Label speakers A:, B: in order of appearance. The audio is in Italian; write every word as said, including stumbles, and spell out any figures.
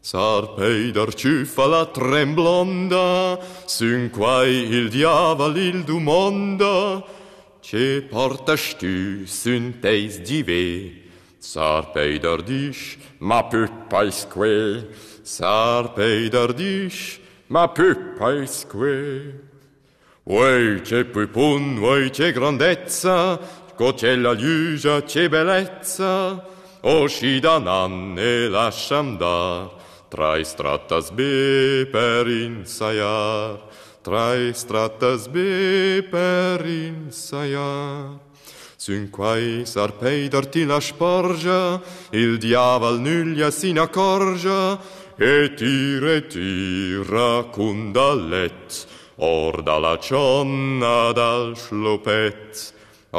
A: Sarpeider ciuffa la tremblonda, sun quai il diaval il dumonda, ce portas tu sun teis dive. Sarpeider disch, ma puppais que, Sarpeider disch, ma puppais que. Uei, ce pupun, uei, ce grandezza, co c'è la lugia, ce bellezza, o scidanan e lasciam dar, trai strattas be per insaiar, trai strattas be per insaiar. Sun quai Sarpeider ti la sporgia, il diaval nuglia si n'accorgia, e tira e tira cun dallet, or dalla cionna dal schlopet.